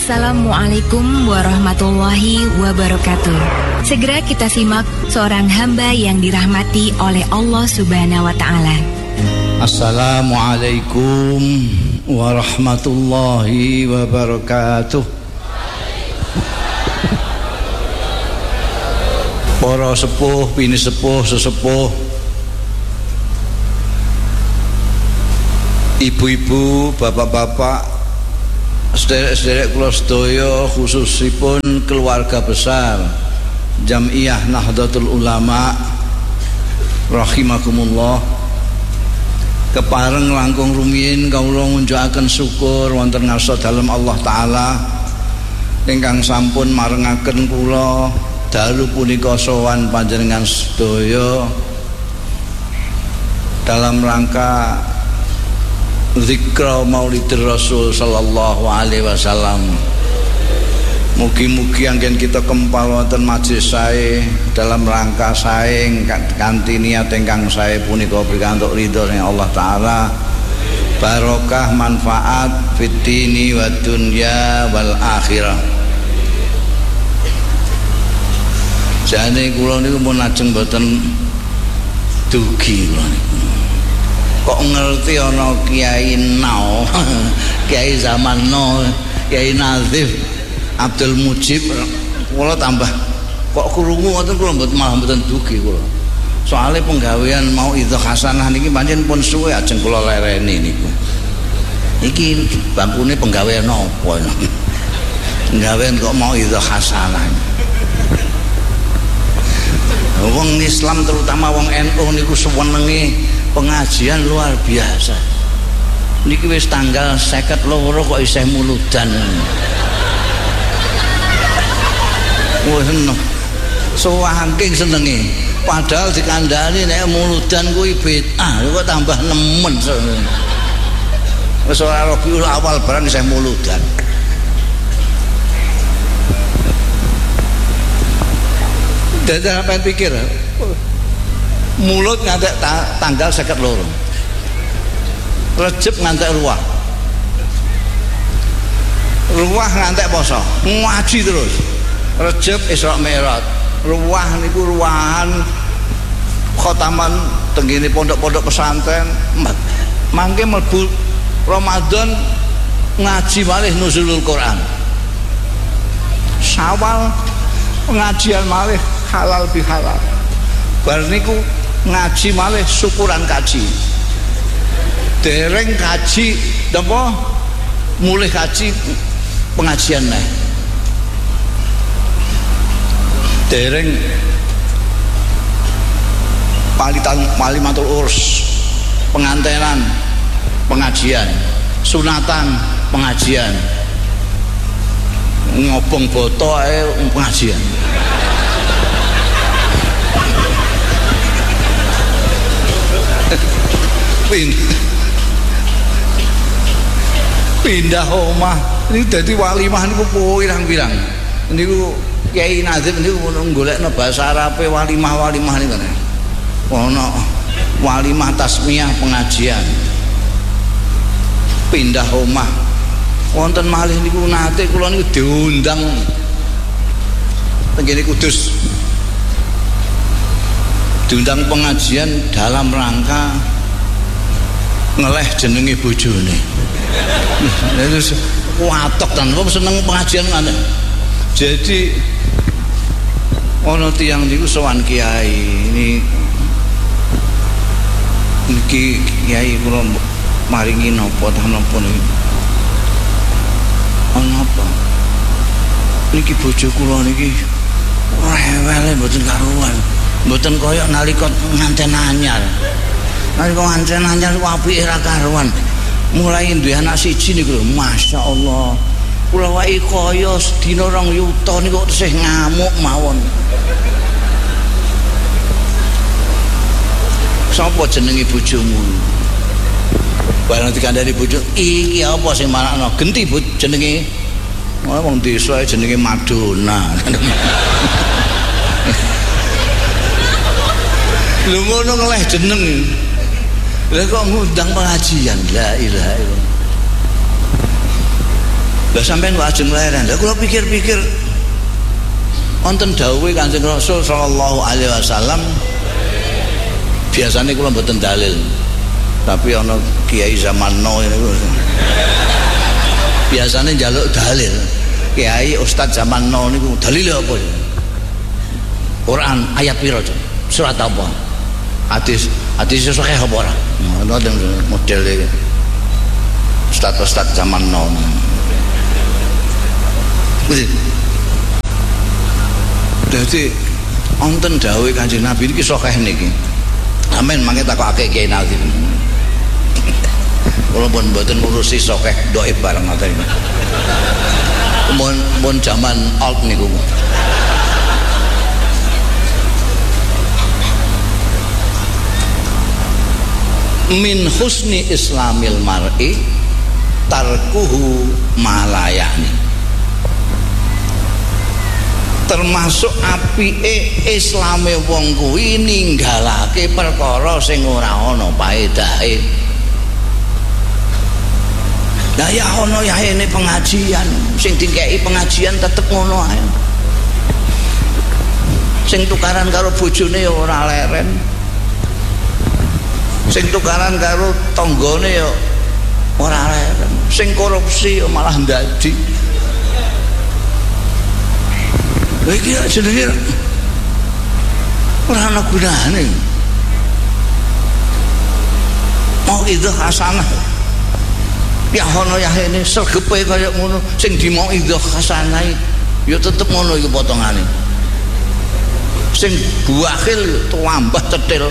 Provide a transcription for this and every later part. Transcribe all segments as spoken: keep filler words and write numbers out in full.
Assalamualaikum warahmatullahi wabarakatuh. Segera kita simak seorang hamba yang dirahmati oleh Allah Subhanahu wa Ta'ala. Assalamualaikum warahmatullahi wabarakatuh. Para sepuh, bini sepuh, sesepuh, ibu-ibu, bapak-bapak, sederek-sederek kula sedaya, khususipun keluarga besar Jam'iyah Nahdlatul Ulama rahimakumullah, kepareng langkung rumiyin kawula ngunjukaken syukur wonten ngarsa dalem Allah taala ingkang sampun marengaken kula dalu punika sowan panjenengan sedaya dalam rangka zikra Maulidir Rasul sallallahu alaihi wasallam. Mugi-mugi anggen kita kempal wonten majelis sae dalam rangka sae kanthi niat ingkang sae punika pikantuk ridho saking Allah taala, barokah manfaat fid dini wad dunya wal akhirah. Jane kula niku mun lajeng mboten dugi kula niku. Kok ngerti ana Kiai Nau, Kiai zaman now, Kiai Nazif Abdul Mujib, kula tambah kok krungu ngoten kula mboten malah mboten dugi kula. Soale penggawean mau itu hasanah niki pancen pun suwe ajeng kula lereni niku. Iki bangkune penggawean napa? Penggawean kok mau itu hasanah. Wong Islam terutama wong N U niku senenge pengajian luar biasa. Niki wis tanggal seket loro kok isih muludan. Wah seneng. Saking senenge. Padahal dikandani nek muludan kuwi bid'ah, kok tambah nemen. Wis ora Rabiul Awal barang isih muludan. Dadi sampean pikir mulut ngantek ta tanggal seket loro, Rejeb ngantek ruah, ruah ngantek poso, ngaji terus. Rejeb Isra Mi'raj, ruah niku ruahan khotaman tenggene pondok-pondok pesantren. Mangke mlebu Ramadan ngaji malih nuzulul Quran. Syawal pengajian malih halal bihalal. Bar niku ngaji malih syukuran kaji. Dereng kaji napa mulih kaji pengajian neh. Dereng palitan malimatul urs, pengantenan pengajian, sunatan pengajian, ngobong boto ae pengajian. Pindah omah ini dadi walimah niku pirang-pirang. Niku Kiai Nazif niku golekno basa Arabe walimah-walimah niku. Ono walimah tasmiyah pengajian. Pindah omah. Wonten malih niku nate kula niku diundang teng Kudus. Diundang pengajian dalam rangka ngeleh jenenge bojone. Terus watok dan wong seneng pengajian ngene. Jadi ana tiyang niku sowan kiai ini niki kiai kula maringi napa ta napa niki. Ana apa? Niki bojo kula niki rewele mboten karuan. Mboten kaya nalika nganten anyar. Nalika nganten anyar ku apike ra karuan. Mulai duwe anak siji niku lho, masyaallah. Kula wae kaya sedina rong yuta niku kok tesih ngamuk mawon. Sapa jenenge bojomu? Barang dikandani bojo, iki apa sing marakno? Genti bu jenenge. Oh, wong desa jenenge Madonna. Lho ngono ngeleh jeneng. Lah kok ngundang pengajian, la ilaha illallah. Lah sampean kok ajeng leren. Lah kula pikir-pikir wonten dawuhe Kanjeng Rasul sallallahu alaihi wasallam. Biasane kula mboten dalil. Tapi ana kiai zaman now niku. Biasane njaluk dalil. Kiai ustaz zaman now niku dalile apa? Quran ayat pira? Surat apa? Hadis, hadis sahih apa ora? Ngono model ustaz-ustaz zaman now. Jadi wonten dawuh Kanjeng Nabi niki sahih niki. Amin mangke takokake Kiai Nazim. Kula pun mboten ngurusi sahih dhaif bareng ngoten. Mun mun zaman old niku. Min husni islamil mar'i tarkuhu malayani. Termasuk apike islame wong kuwi ninggalake perkara sing ora ana paedahe. Lah ya ana yaene pengajian, sing dikeki pengajian tetep ngono ae. Sing tukaran karo bojone ya ora leren. Sing tukaran karo tanggane ya ora leren. Sing korupsi ya malah ndadi. Iki jenenge ora ana gunane. Mau itu hasanah. Ya ono yahene sregepe kaya ngono sing dimau itu hasanah ya tetep ngono iku potongane. Sing buakhil tambah cetil.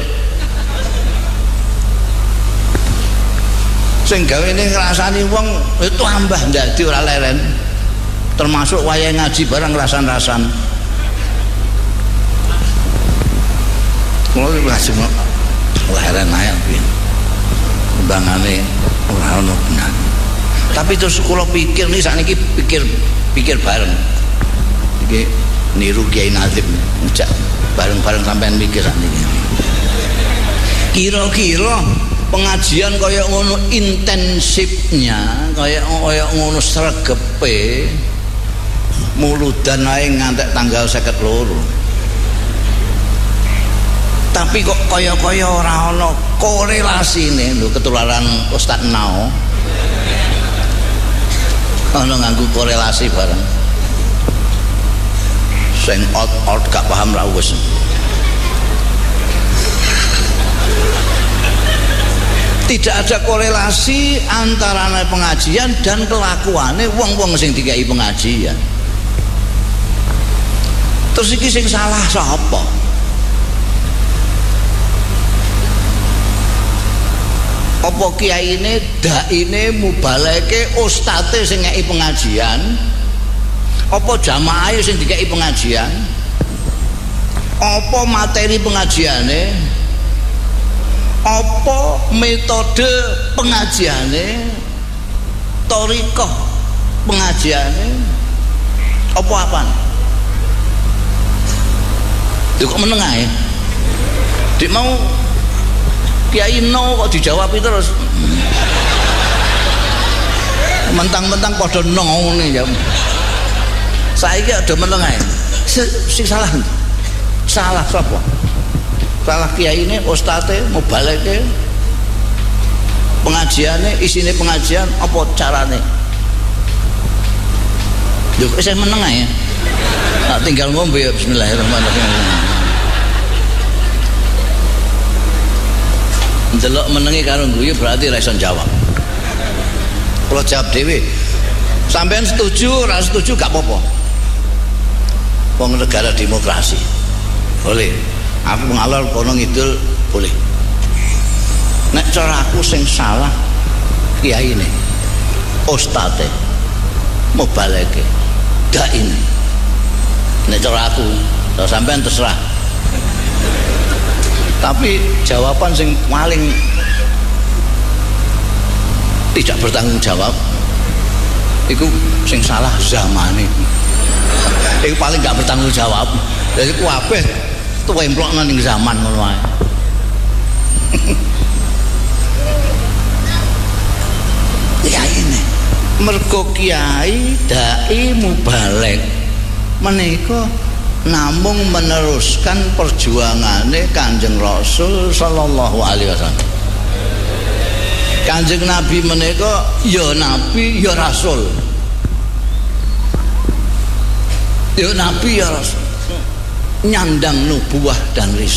Sing gawene ngrasani wong itu tambah ndadi ora leren. Termasuk wayah ngaji barang rasan-rasan. Kalau langsung leren aja, bangane orang benar. Tapi terus kalau pikir nih saat ini pikir pikir bareng, iki niru Kiai Nazim, ngejak bareng-bareng sampean mikir saat ini. Kira-kira pengajian kaya ngono intensifnya, kaya kaya ngono sregepe. Muludan ae ngantek tanggal seket loro. Tapi kok kaya-kaya ora ana korelasine lho ketularan Ustaz Nao. Ana nganggo korelasi bareng. Sing out-out gak paham ra wis. Tidak ada korelasi antara pengajian dan kelakuane wong-wong sing dikai pengajian. Terus iki sing salah sapa? Apa kiyaine, daine, mubaleke, ustate sing ngeki pengajian? Apa jamaahe sing dikeki pengajian? Apa materi pengajiane? Apa metode pengajiane? Thariqah pengajiane? Apa apaan? Itu kok menengah ya? Dik mau Kiai no kok dijawab itu terus mentang-mentang pada no nih ya. Saya ini ada menengah ya? Si salah salah siapa? Salah Kiai ini ustadze mau balik ke pengajiannya, isinya pengajian apa caranya? Duh, saya menengah ya? Nah, tinggal ngombe ya bismillahirrahmanirrahim. Delok menengi karo guyu berarti ra iso jawab. Kalau jawab dhewe. Sampean setuju, ra setuju gak apa-apa. Wong negara demokrasi. Boleh. Aku ngalor kono ngidul boleh. Nek cara aku sing salah kiai ini. Ustadze mau baleke. Dak ini. Nek cara aku, kalau sampean terserah. Tapi jawaban sing paling tidak bertanggung jawab itu sing salah zamane. Itu paling gak bertanggung jawab. Jadi kabeh tuwemplokno ning zaman ngono wae. Ya ini. mergo kiai dai mubalek menika namung meneruskan perjuangane Kanjeng Rasul sallallahu alaihi wasallam. Kanjeng Nabi menika ya nabi ya rasul. Ya nabi ya rasul. Nyandang nubuwah dan risalah.